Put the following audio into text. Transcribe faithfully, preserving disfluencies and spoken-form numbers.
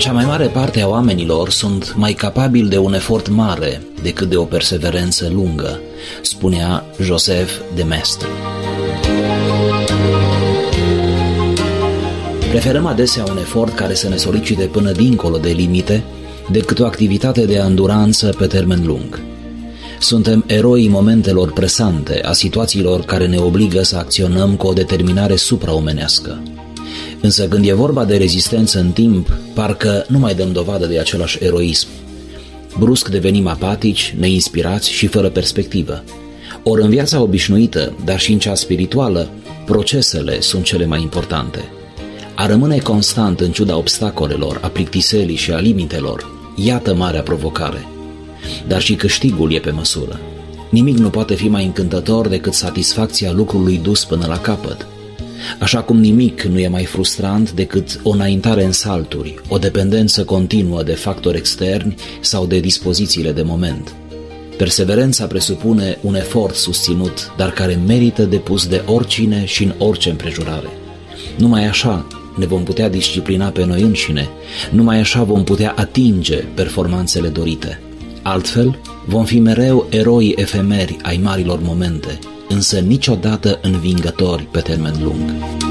Cea mai mare parte a oamenilor sunt mai capabili de un efort mare decât de o perseverență lungă, spunea Joseph de Maistre. Preferăm adesea un efort care să ne solicite până dincolo de limite decât o activitate de anduranță pe termen lung. Suntem eroi momentelor presante, a situațiilor care ne obligă să acționăm cu o determinare supraomenească. Însă când e vorba de rezistență în timp, parcă nu mai dăm dovadă de același eroism. Brusc devenim apatici, neinspirați și fără perspectivă. Ori în viața obișnuită, dar și în cea spirituală, procesele sunt cele mai importante. A rămâne constant în ciuda obstacolelor, a plictiselii și a limitelor, iată marea provocare. Dar și câștigul e pe măsură. Nimic nu poate fi mai încântător decât satisfacția lucrului dus până la capăt. Așa cum nimic nu e mai frustrant decât o înaintare în salturi, o dependență continuă de factori externi sau de dispozițiile de moment. Perseverența presupune un efort susținut, dar care merită depus de oricine și în orice împrejurare. Numai așa ne vom putea disciplina pe noi înșine, numai așa vom putea atinge performanțele dorite. Altfel, vom fi mereu eroi efemeri ai marilor momente, însă niciodată învingători pe termen lung.